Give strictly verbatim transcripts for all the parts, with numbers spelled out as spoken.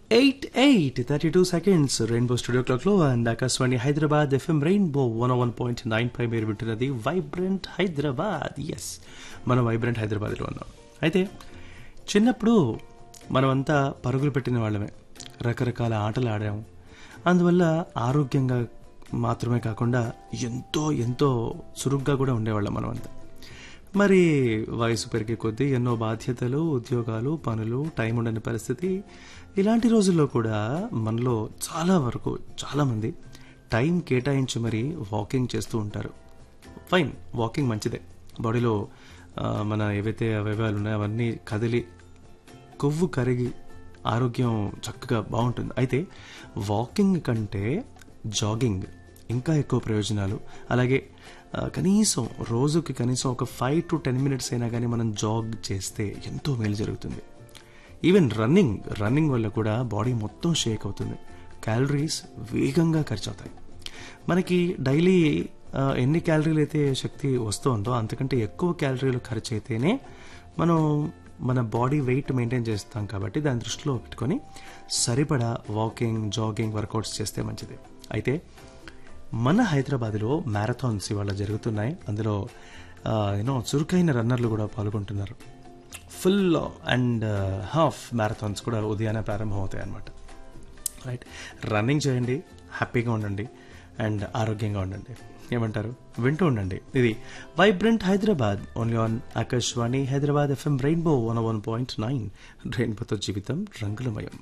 Eight eight thirty two seconds rainbow studio క్లాక్లో and Akashvani Hyderabad FM rainbow one one point nine పై మీరు వింటున్నది vibrant Hyderabad. Yes, మనం vibrant హైదరాబాద్లో ఉన్నాం. అయితే చిన్నప్పుడు మనమంతా పరుగులు పెట్టిన వాళ్ళమే, రకరకాల ఆటలు ఆడాము. అందువల్ల ఆరోగ్యంగా మాత్రమే కాకుండా ఎంతో ఎంతో చురుగ్గా కూడా ఉండేవాళ్ళం మనమంతా. మరి వయసు పెరిగే కొద్దీ ఎన్నో బాధ్యతలు, ఉద్యోగాలు, పనులు, టైం ఉండని పరిస్థితి. ఇలాంటి రోజుల్లో కూడా మనలో చాలా వరకు చాలామంది టైం కేటాయించి మరి వాకింగ్ చేస్తూ ఉంటారు. ఫైన్, వాకింగ్ మంచిదే. బాడీలో ఆ, మన ఏవైతే అవయవాలు ఉన్నాయో అవన్నీ కదిలి కొవ్వు కరిగి ఆరోగ్యం చక్కగా బాగుంటుంది. అయితే వాకింగ్ కంటే జాగింగ్ ఇంకా ఎక్కువ ప్రయోజనాలు. అలాగే ఆ, కనీసం రోజుకి కనీసం ఒక ఫైవ్ టు టెన్ మినిట్స్ అయినా కానీ మనం జాగ్ చేస్తే ఎంతో మేలు జరుగుతుంది. ఈవెన్ రన్నింగ్ రన్నింగ్ వల్ల కూడా బాడీ మొత్తం షేక్ అవుతుంది, క్యాలరీస్ వేగంగా ఖర్చు అవుతాయి. మనకి డైలీ ఎన్ని క్యాలరీలు అయితే శక్తి వస్తుందో అంతకంటే ఎక్కువ క్యాలరీలు ఖర్చు అయితేనే మనం మన బాడీ వెయిట్ మెయింటైన్ చేస్తాం. కాబట్టి దాని దృష్టిలో పెట్టుకొని సరిపడా వాకింగ్, జాగింగ్, వర్కౌట్స్ చేస్తే మంచిది. అయితే మన హైదరాబాద్లో మ్యారథాన్స్ ఇవాళ జరుగుతున్నాయి. అందులో యూనో చురుకైన రన్నర్లు కూడా పాల్గొంటున్నారు. ఫుల్ అండ్ హాఫ్ మ్యారథాన్స్ కూడా ఉదయాన్నే ప్రారంభం అవుతాయి అన్నమాట. రైట్, రన్నింగ్ చేయండి, హ్యాపీగా ఉండండి అండ్ ఆరోగ్యంగా ఉండండి. ఏమంటారు? వింటూ ఉండండి. ఇది vibrant Hyderabad only on Akashvani Hyderabad FM rainbow one one point nine. రెయిన్బోతో జీవితం రంగులమయం.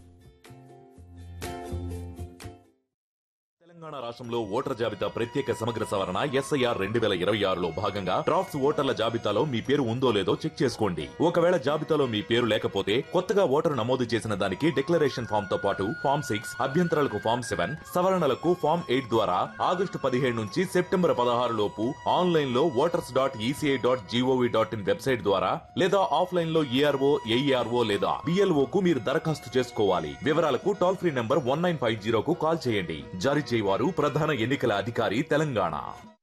తెలంగాణ రాష్ట్రంలో ఓటర్ జాబితా ప్రత్యేక సమగ్ర సవరణ ఎస్ఐఆర్ రెండు వేల ఇరవై ఆరులో భాగంగా డ్రాఫ్ట్స్ ఓటర్ల జాబితాలో మీ పేరు ఉందో లేదో చెక్ చేసుకోండి. ఒకవేళ జాబితాలో మీ పేరు లేకపోతే కొత్తగా ఓటరు నమోదు చేసిన దానికి డిక్లరేషన్ ఫామ్ తో పాటు ఫామ్ సిక్స్, అభ్యంతరాలకు ఫామ్ సెవెన్, సవరణలకు ఫామ్ ఎయిట్ ద్వారా ఆగస్టు పదిహేడు నుంచి సెప్టెంబర్ పదహారు లోపు ఆన్లైన్ లో voters dot ECI dot GOV dot in website ద్వారా లేదా ఆఫ్లైన్ లో ఈఆర్ఓ, ఏఈఆర్ఓ లేదా బిఎల్ఓ కు మీరు దరఖాస్తు చేసుకోవాలి. వివరాలకు toll free number one nine five zero కు కాల్ చేయండి. జారీ చేయవారు ప్రధాన ఎన్నికల అధికారి తెలంగాణ.